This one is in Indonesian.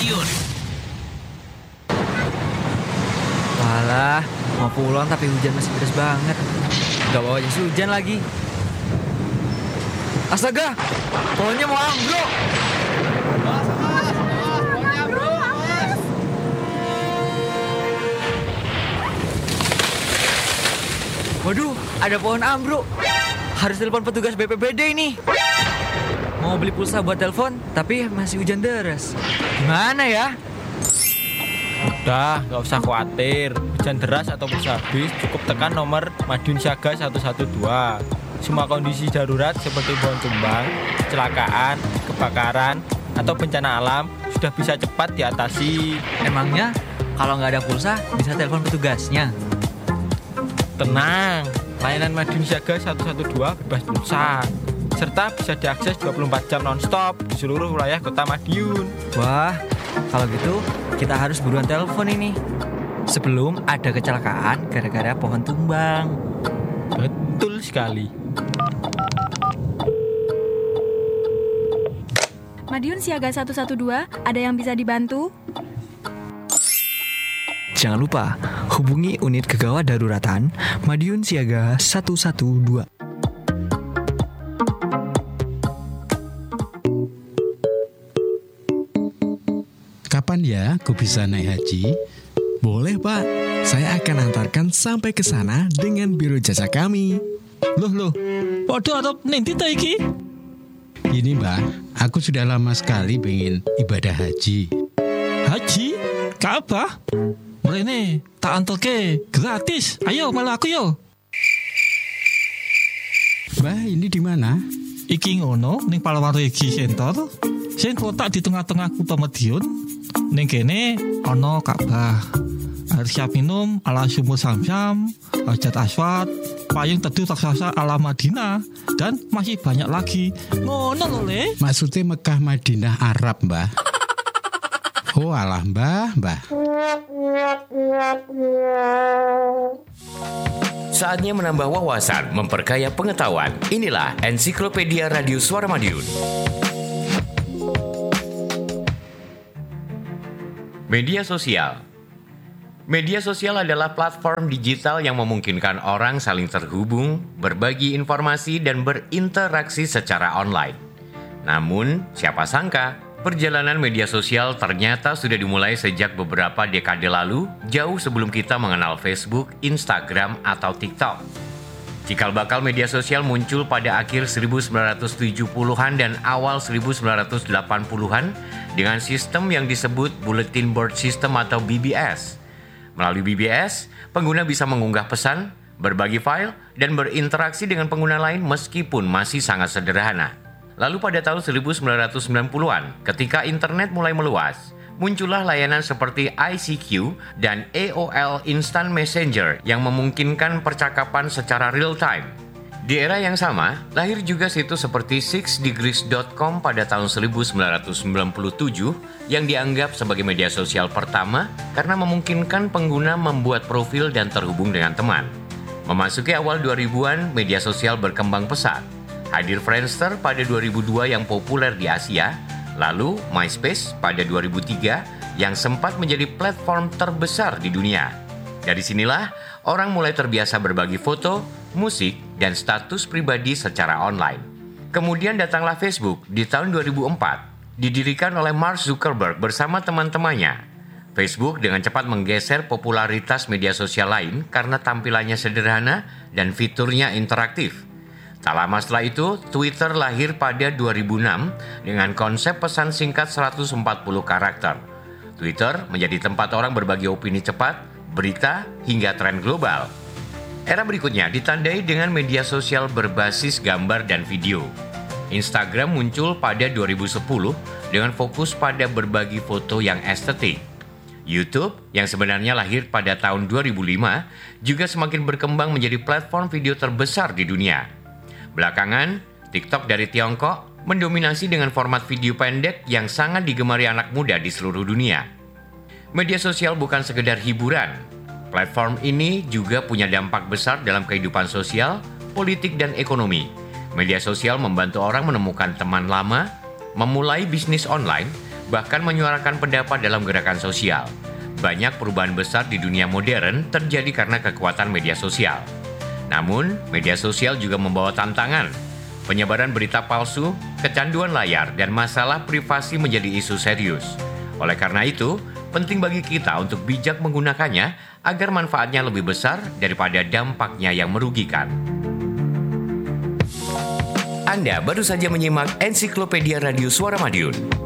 Madiun. Walah, mau pulang tapi hujan masih deras banget. Gak bawa jas hujan lagi. Astaga, pohonnya mau ambruk. Waduh, ada pohon ambruk. Harus telepon petugas BPBD ini. Mau beli pulsa buat telepon, tapi masih hujan deras. Gimana ya? Udah, gak usah khawatir. Hujan deras atau pulsa habis, cukup tekan nomor Madiun Siaga 112. Semua kondisi darurat seperti pohon tumbang, kecelakaan, kebakaran, atau bencana alam sudah bisa cepat diatasi. Emangnya kalau nggak ada pulsa bisa telepon petugasnya? Tenang, layanan Madiun Siaga 112 bebas pulsa, serta bisa diakses 24 jam non-stop di seluruh wilayah kota Madiun. Wah, kalau gitu kita harus buruan telepon ini sebelum ada kecelakaan gara-gara pohon tumbang. Betul sekali. Madiun Siaga 112, ada yang bisa dibantu? Jangan lupa hubungi unit kegawat daruratan Madiun Siaga 112. Kapan ya aku bisa naik haji? Boleh Pak, saya akan antarkan sampai ke sana dengan biro jasa kami. Loh, podo arep ning ndi ta iki? Ini Mbak, aku sudah lama sekali pengen ibadah haji. Haji? Ka'bah? Mrene, tak anterke gratis. Ayo malah aku yo. Mbak, ini di mana? Iki ngono ning Palawaregi Center. Sing kotak di tengah-tengah kota Madiun. Ning kene ana Ka'bah. Air siap minum ala sumur Zam-Zam, Hajar Aswad, payung teduh raksasa ala Madinah, dan masih banyak lagi. Ngono lho, Le. Maksudnya Mekah Madinah Arab, Mbah. Oh alah, Mbah. Saatnya menambah wawasan, memperkaya pengetahuan. Inilah Ensiklopedia Radio Suara Madiun. Media sosial. Media sosial adalah platform digital yang memungkinkan orang saling terhubung, berbagi informasi, dan berinteraksi secara online. Namun, siapa sangka, perjalanan media sosial ternyata sudah dimulai sejak beberapa dekade lalu, jauh sebelum kita mengenal Facebook, Instagram, atau TikTok. Cikal bakal media sosial muncul pada akhir 1970-an dan awal 1980-an dengan sistem yang disebut Bulletin Board System atau BBS. Melalui BBS, pengguna bisa mengunggah pesan, berbagi file, dan berinteraksi dengan pengguna lain meskipun masih sangat sederhana. Lalu pada tahun 1990-an, ketika internet mulai meluas, muncullah layanan seperti ICQ dan AOL Instant Messenger yang memungkinkan percakapan secara real-time. Di era yang sama, lahir juga situs seperti 6degrees.com pada tahun 1997 yang dianggap sebagai media sosial pertama karena memungkinkan pengguna membuat profil dan terhubung dengan teman. Memasuki awal 2000-an, media sosial berkembang pesat. Hadir Friendster pada 2002 yang populer di Asia, lalu MySpace pada 2003 yang sempat menjadi platform terbesar di dunia. Dari sinilah orang mulai terbiasa berbagi foto, musik, dan status pribadi secara online. Kemudian datanglah Facebook di tahun 2004, didirikan oleh Mark Zuckerberg bersama teman-temannya. Facebook dengan cepat menggeser popularitas media sosial lain karena tampilannya sederhana dan fiturnya interaktif. Tak lama setelah itu, Twitter lahir pada 2006 dengan konsep pesan singkat 140 karakter. Twitter menjadi tempat orang berbagi opini cepat, berita, hingga tren global. Era berikutnya ditandai dengan media sosial berbasis gambar dan video. Instagram muncul pada 2010 dengan fokus pada berbagi foto yang estetik. YouTube yang sebenarnya lahir pada tahun 2005 juga semakin berkembang menjadi platform video terbesar di dunia. Belakangan, TikTok dari Tiongkok mendominasi dengan format video pendek yang sangat digemari anak muda di seluruh dunia. Media sosial bukan sekedar hiburan. Platform ini juga punya dampak besar dalam kehidupan sosial, politik, dan ekonomi. Media sosial membantu orang menemukan teman lama, memulai bisnis online, bahkan menyuarakan pendapat dalam gerakan sosial. Banyak perubahan besar di dunia modern terjadi karena kekuatan media sosial. Namun, media sosial juga membawa tantangan. Penyebaran berita palsu, kecanduan layar, dan masalah privasi menjadi isu serius. Oleh karena itu, penting bagi kita untuk bijak menggunakannya agar manfaatnya lebih besar daripada dampaknya yang merugikan. Anda baru saja menyimak Ensiklopedia Radio Suara Madiun.